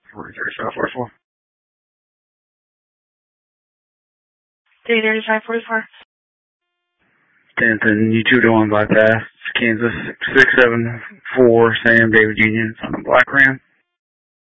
43-44. 335-44. 10th and U2-1 bypass, Kansas 674, Sam David Union, on the Black Ram.